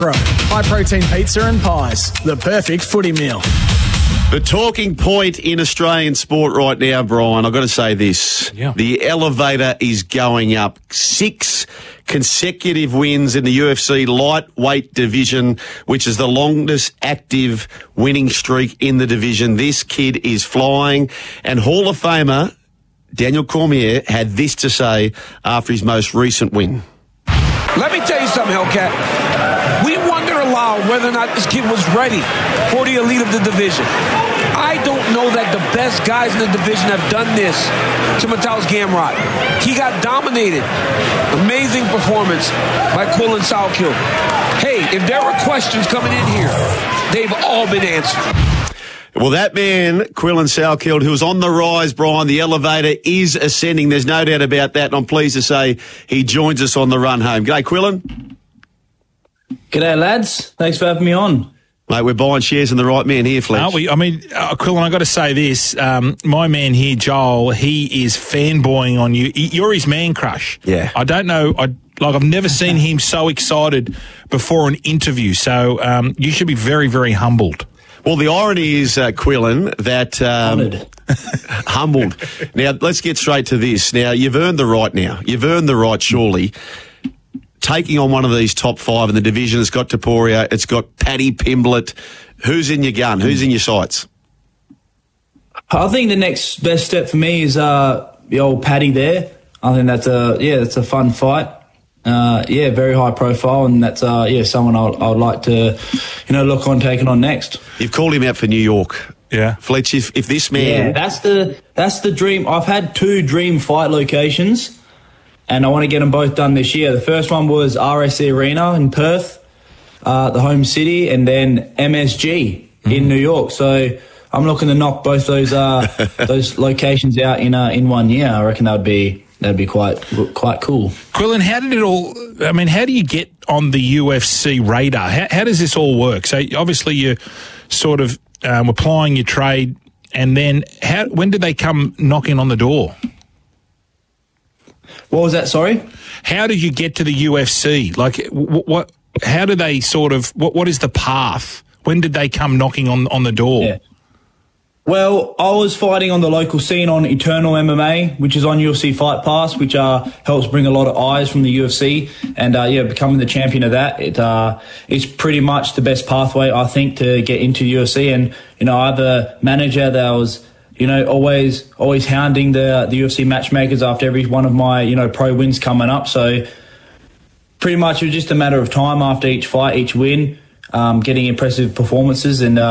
High-protein pizza and pies. The perfect footy meal. The talking point in Australian sport right now, Brian, I've got to say this. Yeah. The elevator is going up. 6 consecutive wins in the UFC lightweight division, which is the longest active winning streak in the division. This kid is flying. And Hall of Famer Daniel Cormier had this to say after his most recent win. Let me tell you something, Hellcat. We wonder aloud whether or not this kid was ready for the elite of the division. I don't know that the best guys in the division have done this to Mateusz Gamrot. He got dominated. Amazing performance by Quillan Salkiel. Hey, if there were questions coming in here, they've all been answered. Well, that man, Quillan Salkiel, who's on the rise, Brian, the elevator is ascending. There's no doubt about that, and I'm pleased to say he joins us on the run home. G'day, Quillan. G'day, lads. Thanks for having me on. Mate, we're buying shares in the right man here, Fletch. Aren't we? I mean, Quillan, I've got to say this. My man here, Joel, he is fanboying on you. You're his man crush. Yeah. I don't know. I've never seen him so excited before an interview. So you should be very, very humbled. Well, the irony is, Quillan, that... humbled. Now, let's get straight to this. Now, you've earned the right now. You've earned the right, surely. Taking on one of these top 5 in the division, it's got Topuria, it's got Paddy Pimblett. Who's in your gun? Who's in your sights? I think the next best step for me is the old Paddy there. I think that's a fun fight. Very high profile, and that's someone I'd like to look on taking on next. You've called him out for New York. Yeah, Fletch. If this man, that's the dream. I've had 2 dream fight locations, and I want to get them both done this year. The first one was RSC Arena in Perth, the home city, and then MSG in New York. So I'm looking to knock both those those locations out in 1 year. I reckon that'd be quite cool. Quillan, how do you get on the UFC radar? How does this all work? So obviously you're sort of applying your trade, and then when did they come knocking on the door? What was that, sorry? How did you get to the UFC? Like, what? How do they sort of, what is the path? When did they come knocking on the door? Yeah. Well, I was fighting on the local scene on Eternal MMA, which is on UFC Fight Pass, which helps bring a lot of eyes from the UFC, and becoming the champion of that, it's pretty much the best pathway, I think, to get into UFC. And I have a manager that was always hounding the UFC matchmakers after every one of my pro wins coming up. So pretty much it was just a matter of time after each fight, each win, getting impressive performances, and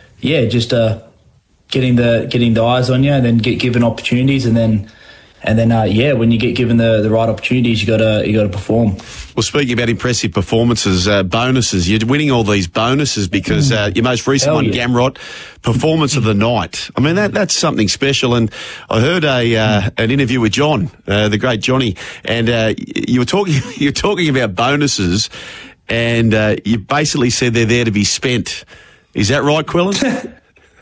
getting the eyes on you, and then get given opportunities, and then when you get given the right opportunities, you gotta perform. Well, speaking about impressive performances, bonuses, you're winning all these bonuses because your most recent one, Gamrot, performance of the night. I mean, that's something special. And I heard an interview with John, the great Johnny, and you were talking about bonuses, and you basically said they're there to be spent. Is that right, Quillan?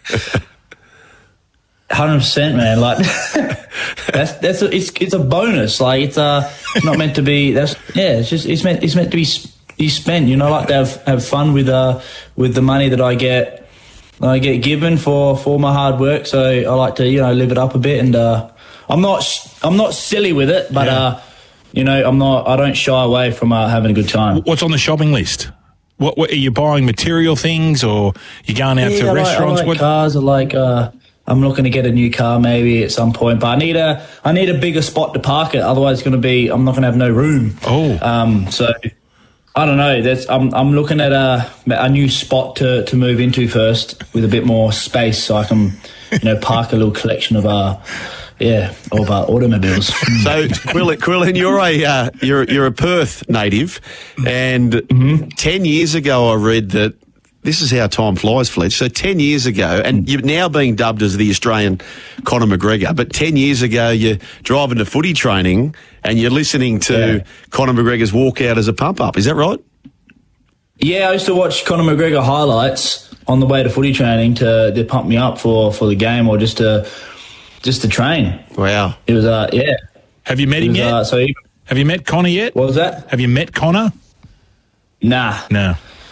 100%, man. Like it's a bonus. Like it's not meant to be. It's meant to be spent. Like to have fun with the money that I get given for my hard work. So I like to live it up a bit, and I'm not silly with it, but I don't shy away from having a good time. What's on the shopping list? What are you buying? Material things, or you going out to restaurants? I like cars. I'm looking to get a new car maybe at some point, but I need a bigger spot to park it. Otherwise, I'm not going to have no room. Oh. So I don't know. I'm looking at a new spot to move into first with a bit more space, so I can park a little collection of automobiles. So, Quillan, you're a Perth native, and 10 years ago I read that. This is how time flies, Fletch. So 10 years ago, and you're now being dubbed as the Australian Conor McGregor, but 10 years ago you're driving to footy training and you're listening to Conor McGregor's walkout as a pump-up. Is that right? Yeah, I used to watch Conor McGregor highlights on the way to footy training to pump me up for the game, or just to train. Wow. It was, Have you met him yet? Have you met Conor yet? What was that? Have you met Conor? Nah. No.